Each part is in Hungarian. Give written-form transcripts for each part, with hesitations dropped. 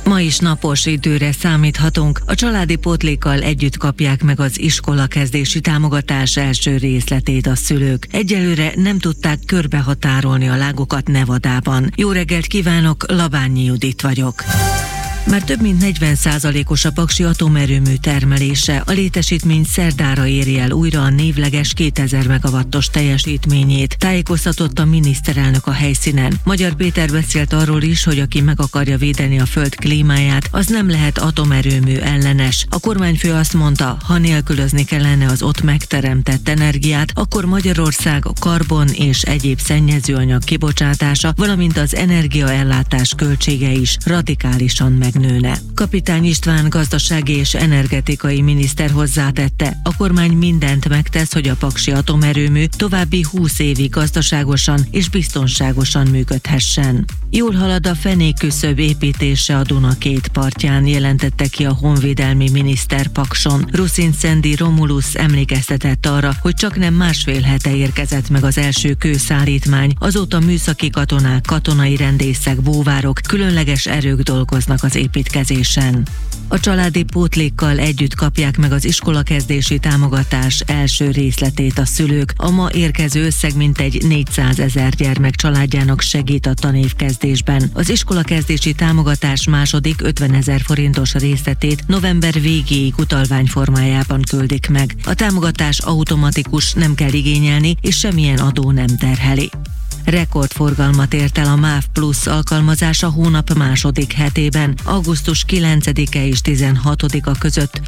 Ma is napos időre számíthatunk. A családi pótlékkal együtt kapják meg az iskolakezdési támogatás első részletét a szülők. Egyelőre nem tudták körbehatárolni a lágokat Nevadában. Jó reggelt kívánok, Labányi Judit vagyok. Már több mint 40%-os a paksi atomerőmű termelése. A létesítmény szerdára éri el újra a névleges 2000 megawattos teljesítményét, tájékoztatott a miniszterelnök a helyszínen. Magyar Péter beszélt arról is, hogy aki meg akarja védeni a föld klímáját, az nem lehet atomerőmű ellenes. A kormányfő azt mondta, ha nélkülözni kellene az ott megteremtett energiát, akkor Magyarország a karbon és egyéb szennyezőanyag kibocsátása, valamint az energiaellátás költsége is radikálisan megnőne. Kapitány István gazdasági és energetikai miniszter hozzátette, a kormány mindent megtesz, hogy a paksi atomerőmű további 20 évig gazdaságosan és biztonságosan működhessen. Jól halad a fenékküszöb építése a Duna két partján, jelentette ki a honvédelmi miniszter Pakson. Ruszin Szendi Romulus emlékeztetett arra, hogy csaknem másfél hete érkezett meg az első kőszállítmány, azóta műszaki katonák, katonai rendészek, búvárok, különleges erők dolgoznak az építkezésen. A családi pótlékkal együtt kapják meg az iskolakezdési támogatás első részletét a szülők. A ma érkező összeg mintegy 400 000 gyermek családjának segít a tanévkezdésben. Az iskolakezdési támogatás második 50 000 forintos részletét november végéig utalvány formájában küldik meg. A támogatás automatikus, nem kell igényelni, és semmilyen adó nem terheli. Rekordforgalmat ért el a MÁV Plus alkalmazása hónap második hetében. Augusztus 9-e és 16-a között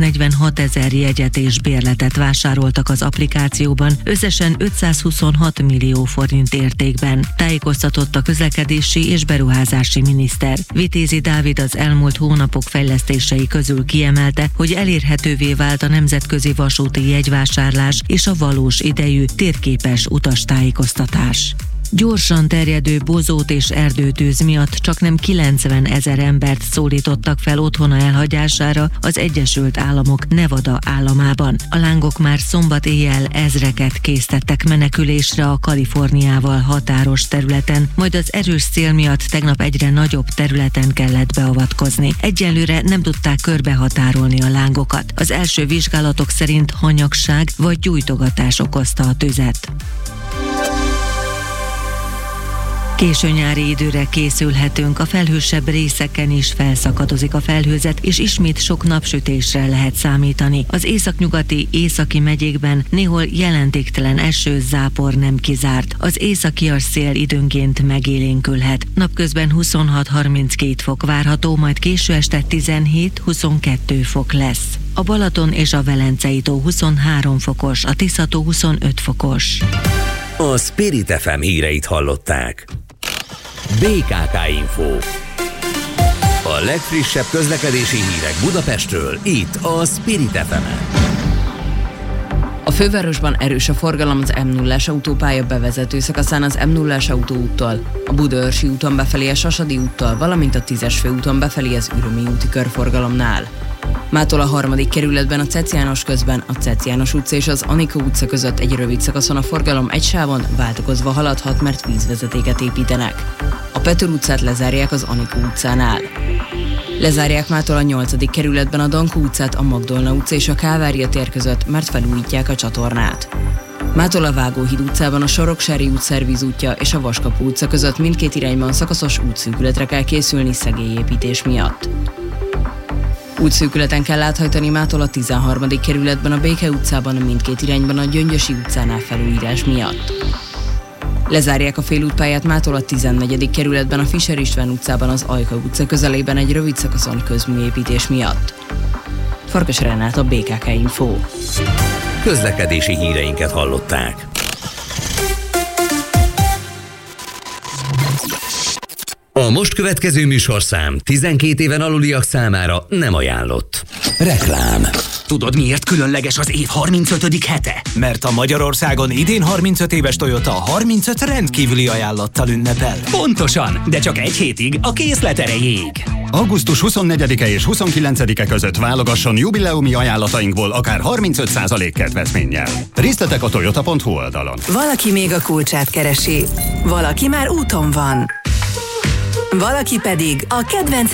546 000 jegyet és bérletet vásároltak az applikációban, összesen 526 millió forint értékben, tájékoztatott a közlekedési és beruházási miniszter. Vitézi Dávid az elmúlt hónapok fejlesztései közül kiemelte, hogy elérhetővé vált a nemzetközi vasúti jegyvásárlás és a valós idejű, térképes utastájékoztatás. Gyorsan terjedő bozót és erdőtűz miatt csaknem 90 000 embert szólítottak fel otthona elhagyására az Egyesült Államok Nevada államában. A lángok már szombat éjjel ezreket késztettek menekülésre a Kaliforniával határos területen, majd az erős szél miatt tegnap egyre nagyobb területen kellett beavatkozni. Egyelőre nem tudták körbehatárolni a lángokat. Az első vizsgálatok szerint hanyagság vagy gyújtogatás okozta a tüzet. Késő nyári időre készülhetünk, a felhősebb részeken is felszakadozik a felhőzet, és ismét sok napsütésre lehet számítani. Az északnyugati, északi megyékben néhol jelentéktelen eső, zápor nem kizárt. Az északias szél időnként megélénkülhet. Napközben 26-32 fok várható, majd késő este 17-22 fok lesz. A Balaton és a Velencei tó 23 fokos, a Tisza-tó 25 fokos. A Spirit FM híreit hallották. BKK Info. A legfrissebb közlekedési hírek Budapestről, itt a Spirit FM-en. A fővárosban erős a forgalom az M0-as autópálya bevezető szakaszán az M0-as autóúttól, a Budaörsi úton befelé a Sasadi úttal, valamint a 10-es főúton befelé az Ürömi úti körforgalomnál. Mától a 3. kerületben a Cec János közben a Cec János utca és az Anikó utca között egy rövid szakaszon a forgalom egy sávon váltakozva haladhat, mert vízvezetéket építenek. A Petőr utcát lezárják az Anikó utcánál. Lezárják mától a 8. kerületben a Dankó utcát a Magdolna utca és a Kávária tér között, mert felújítják a csatornát. Mától a Vágóhíd utcában a Soroksári út szervízútja és a Vaskapú utca között mindkét irányban szakaszos útszűkületre kell készülni szegélyépítés miatt. Útszűkületen kell áthajtani mától a 13. kerületben a Béke utcában mindkét irányban a Gyöngyösi utcánál felújítás miatt. Lezárják a félútpályát mától a 14. kerületben a Fischer István utcában az Ajka utca közelében egy rövid szakaszon közműépítés miatt. Farkas Renát, a BKK Info. Közlekedési híreinket hallották. A most következő műsorszám 12 éven aluliak számára nem ajánlott. Reklám. Tudod, miért különleges az év 35. hete? Mert a Magyarországon idén 35 éves Toyota 35 rendkívüli ajánlattal ünnepel. Pontosan, de csak egy hétig a készlet erejéig. Augusztus 24-e és 29-e között válogasson jubileumi ajánlatainkból akár 35% kedvezménnyel. Részletek a toyota.hu oldalon. Valaki még a kulcsát keresi, valaki már úton van. Valaki pedig a kedvenc